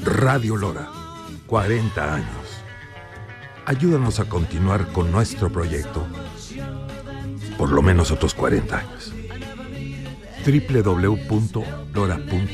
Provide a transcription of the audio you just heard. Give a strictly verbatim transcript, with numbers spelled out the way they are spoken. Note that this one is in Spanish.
Radio Lora, cuarenta años. Ayúdanos a continuar con nuestro proyecto por lo menos otros cuarenta años. doble u doble u doble u punto lora punto